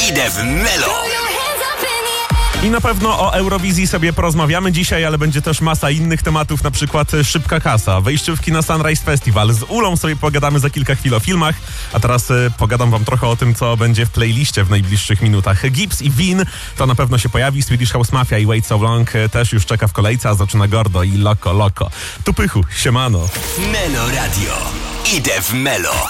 Idę w Melo. I na pewno o Eurowizji sobie porozmawiamy dzisiaj, ale będzie też masa innych tematów, na przykład szybka kasa, wejściówki na Sunrise Festival. Z Ulą sobie pogadamy za kilka chwil o filmach, a teraz pogadam wam trochę o tym, co będzie w playliście w najbliższych minutach. Gibbs i Vin to na pewno się pojawi, Swedish House Mafia i Wait So Long też już czeka w kolejce, a zaczyna Gordo i Loco Loco. Tu Pychu, siemano. Melo Radio. Idę w Melo.